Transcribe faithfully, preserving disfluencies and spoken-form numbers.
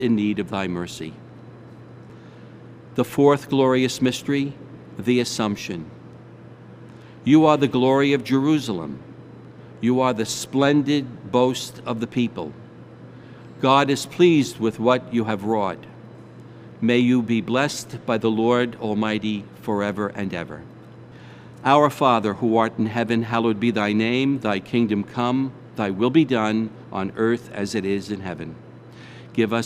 in need of thy mercy. The fourth glorious mystery, the Assumption. You are the glory of Jerusalem. You are the splendid boast of the people. God is pleased with what you have wrought. May you be blessed by the Lord Almighty forever and ever. Our Father, who art in heaven, hallowed be thy name. Thy kingdom come, thy will be done on earth as it is in heaven. Give us